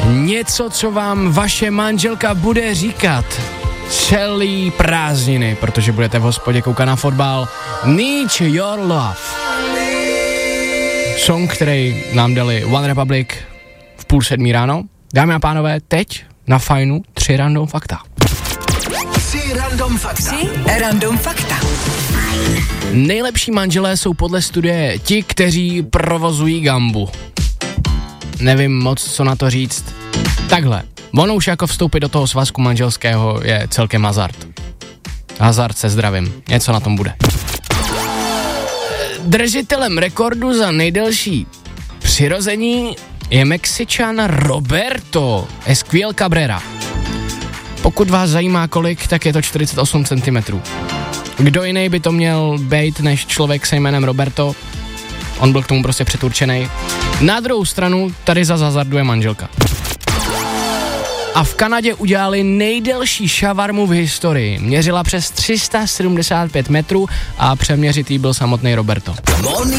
Něco, co vám vaše manželka bude říkat celý prázdniny, protože budete v hospodě koukat na fotbal. Need Your Love. Song, který nám dali One Republic v 6:30 ráno. Dámy a pánové, teď na Fajnu 3 random fakta. 3 random fakta. Nejlepší manželé jsou podle studie ti, kteří provozují gambu. Nevím moc, co na to říct. Takhle, ono už jako vstoupit do toho svazku manželského je celkem hazard. Hazard se zdravím, něco na tom bude. Držitelem rekordu za nejdelší přirození je Mexičan Roberto Esquiel Cabrera. Pokud vás zajímá kolik, tak je to 48 cm. Kdo jiný by to měl být než člověk se jménem Roberto? On byl k tomu prostě předurčený. Na druhou stranu tady zahazarduje manželka. A v Kanadě udělali nejdelší šavarmu v historii. Měřila přes 375 metrů a přeměřitý byl samotný Roberto.